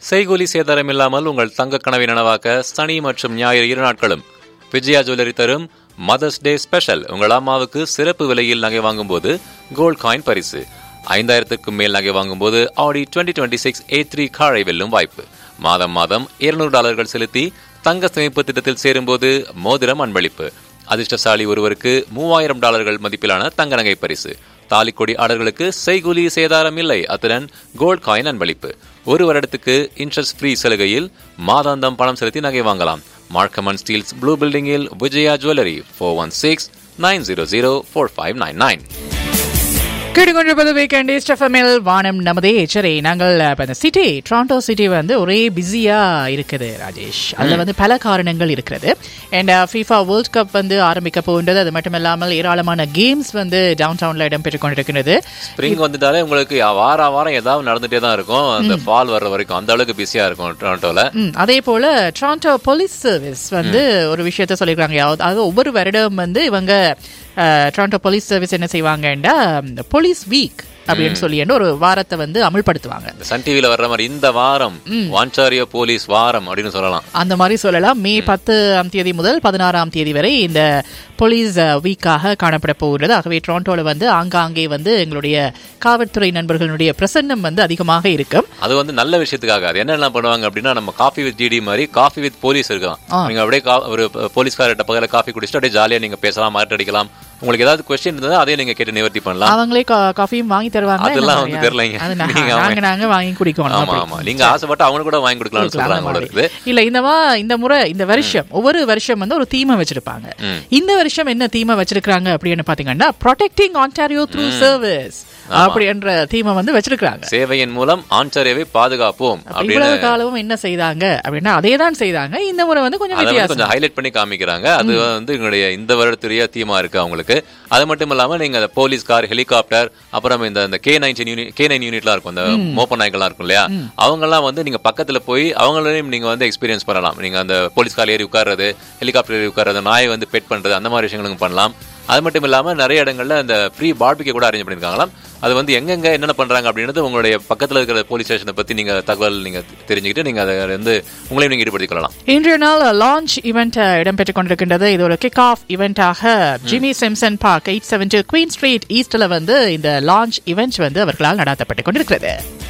செய்கூலி சேதாரம் இல்லாமல் உங்கள் தங்க கனவை நனவாக்க சனி மற்றும் ஞாயிறு 2 நாட்களும் விஜயா ஜுவல்லரி தரும் மதர்ஸ் டே ஸ்பெஷல். உங்கள் அம்மாவுக்கு சிறப்பு விலையில் நகை வாங்கும் போது கோல்ட் காயின் பரிசு. 5000க்கும் மேல் நகை வாங்கும் போது ஆடி 2026 A3 காரை வெல்லும் வாய்ப்பு. மாதம் $200 செலுத்தி தங்க சேமிப்பு திட்டத்தில் சேரும்போது மோதிரம் அன்பளிப்பு. அதிர்ஷ்டசாலி ஒருவருக்கு $3000 மதிப்பிலான தங்க நகை பரிசு. தாலிக்கொடி ஆர்டர்களுக்கு செய்கூலி சேதாரம் இல்லை. அத்துடன் கோல்ட் காயின் அன்பளிப்பு. 1 வருடத்துக்கு இன்ட்ரெஸ்ட் ஃப்ரீ சலுகையில் மாதாந்தம் பணம் செலுத்தி நகை வாங்கலாம். மார்க்கம் அண்ட் ஸ்டீல்ஸ் ப்ளூ பில்டிங்கில் விஜயா ஜுவல்லரி 4169004599. கேட்டுக்கொண்டிருப்பது வீக்கெண்ட் ஈஸ்ட் எஃப்எம்எல் வானம் நமதே. சரி, நாங்கள் இந்த சிட்டி டொரண்டோ சிட்டி வந்து ஒரே பிஸியா இருக்குது ராஜேஷ். அதுல வந்து பல காரணங்கள் இருக்கிறது. அண்ட் FIFA வேர்ல்ட் கப் வந்து ஆரம்பிக்க போகின்றது. அது மட்டும் இல்லாமல் ஏராளமான கேம்ஸ் வந்து டவுன் டவுன்ல இடம்பெற்றுக் கொண்டிருக்கிறது. ஸ்பிரிங் வந்துட்டாலே உங்களுக்கு வாரம் ஏதாவது நடந்துட்டே தான் இருக்கும். அந்த ஃபால் வர்ற வரைக்கும் அந்த அளவுக்கு பிஸியா இருக்கும் டொரண்டோல. அதே போல டொரண்டோ போலீஸ் சர்வீஸ் வந்து ஒரு விஷயத்த சொல்லிருக்காங்க. அதாவது ஒவ்வொரு வருடம் வந்து இவங்க டொரண்டோ போலீஸ் சர்வீஸ் என்ன செய்வாங்கன்னா போலீஸ் வீக் அப்படின்னு சொல்லி ஒரு வாரத்தை வந்து அமல்படுத்துவாங்க. சன் டிவில வர்ற மாதிரி இந்த வாரம் வான்டாரியோ போலீஸ் வாரம் அப்படின்னு சொல்லலாம். அந்த மாதிரி சொல்லலாம். மே 10ஆம் தேதி முதல் 16ஆம் தேதி வரை இந்த போலீஸ் வீக்காக காணப்பட போகிறது. ஆகவே டொரண்டோல வந்து ஆங்காங்கே வந்து எங்களுடைய காவல்துறை நண்பர்களுடைய பிரசன்னம் வந்து அதிகமாக இருக்கும். அது வந்து நல்ல விஷயத்துக்காக. அது என்ன பண்ணுவாங்க அப்படின்னா, நம்ம காஃபி வித் ஜிடி மாதிரி காஃபி வித் போலீஸ் இருக்கலாம். நீங்க அப்படியே ஒரு போலீஸ்கார்ட்ட பக்கத்துல காஃபி குடிச்சிட்டு அப்படியே ஜாலியா நீங்க பேசலாம், மார்ட் அடிக்கலாம். உங்களுக்கு ஏதாவது கொஸ்டின் இருந்தா அதையும் நீங்க கேட்டு நிவர்த்தி பண்ணலாம். அவங்களே காஃபியும் வாங்கி தருவாங்க. அதெல்லாம் வந்து தெரியலங்க. நாங்க வாங்கி குடிக்கணும். ஆமா ஆமா, நீங்க ஆசைப்பட்டு அவங்க கூட வாங்கி கொடுக்கலாம்னு சொல்றாங்க. இல்ல இந்த முறை இந்த வருஷம் ஒவ்வொரு வருஷம் வந்து ஒரு தீமை வச்சிருப்பாங்க. இந்த வருஷம் என்ன தீமை வச்சிருக்காங்க அப்படின்னு பாத்தீங்கன்னா, ப்ரொடெக்டிங் ஆன்டாரியோ த்ரூ சர்வீஸ் அப்படின்ற தீமை வந்து வச்சிருக்காங்க. சேவையின் மூலம் ஆன்டாரியோவை பாதுகாப்போம். இவ்வளவு காலமும் என்ன செய்தாங்க அப்படின்னா அதே தான் செய்தாங்க. இந்த முறை வந்து கொஞ்சம் ஹைலைட் பண்ணி காமிக்கிறாங்க. அது வந்து எங்களுடைய இந்த வருடத்துடைய தீமா இருக்கு அவங்களுக்கு. அது மட்டும் இல்லாம நீங்க போலீஸ் கார், ஹெலிகாப்டர், அப்புறம் இந்த K9 யூனிட்லாம் இருக்கும், இந்த மோப்ப நாய்கள்லாம் இருக்கும் இல்லையா, அவங்க எல்லாம் வந்து நீங்க பக்கத்துல போய் அவங்களையும் நீங்க வந்து எக்ஸ்பீரியன்ஸ் பண்ணலாம். நீங்க அந்த போலீஸ் கார் ஏறி உட்கார்றது, ஹெலிகாப்டர் ஏறி உட்கார்றது, நாயை வந்து பெட் பண்றது, அந்த மாதிரி விஷயங்களும் பண்ணலாம். அது மட்டும் இல்லாம நிறைய இடங்கள்ல இந்த ஃப்ரீ பார்பிக்யூ கூட அரேஞ்ச் பண்ணிருக்காங்களாம். அது வந்து எங்கெங்க என்னென்ன பண்றாங்க அப்படின்றது உங்களுடைய பக்கத்துல இருக்கிற போலீஸ் ஸ்டேஷனை பத்தி நீங்க தகவல் நீங்க தெரிஞ்சுக்கிட்டு நீங்க அதை வந்து உங்களையும் நீங்க ஈடுபடுத்திக் கொள்ளலாம். இன்றைய நாள் லான்ச் ஈவென்ட் இடம்பெற்றுக் கொண்டிருக்கின்றது. இது ஒரு kick of ஈவென்டாக Jimmy Simpson park 872 queen street ஈஸ்ட்ல வந்து இந்த லான்ச் ஈவென்ட் வந்து அவர்களால் நடத்தப்பட்டுக் கொண்டிருக்கிறது.